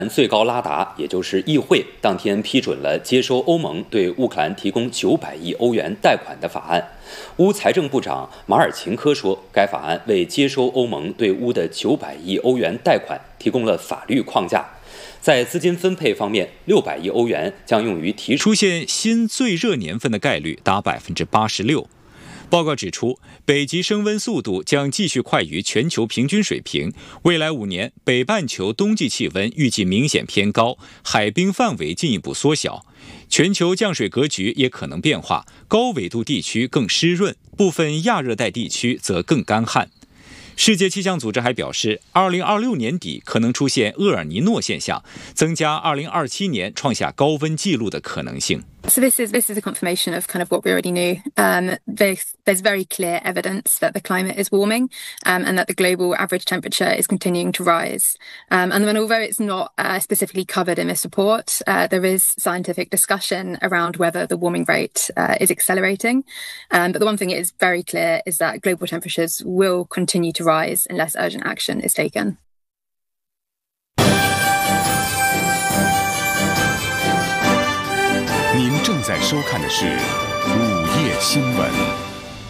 最高拉达，也就是议会，当天批准了接收欧盟对乌克兰提供900亿欧元贷款的法案。乌财政部长马尔琴科说，该法案为接收欧盟对乌的900亿欧元贷款提供了法律框架。在资金分配方面，600亿欧元将用于出现新最热年份的概率达86%。报告指出，北极升温速度将继续快于全球平均水平。未来5年，北半球冬季气温预计明显偏高，海冰范围进一步缩小，全球降水格局也可能变化，高纬度地区更湿润，部分亚热带地区则更干旱。世界气象组织还表示，2026年底可能出现厄尔尼诺现象，增加2027年创下高温纪录的可能性。 So this is a confirmation of kind of what we already knew. There's very clear evidence that the climate is warming, and that the global average temperature is continuing to rise. And then, although it's not specifically covered in this report, there is scientific discussion around whether the warming rate is accelerating. But the one thing that is very clear is that global temperatures will continue to rise unless urgent action is taken. 您正在收看的是午夜新闻。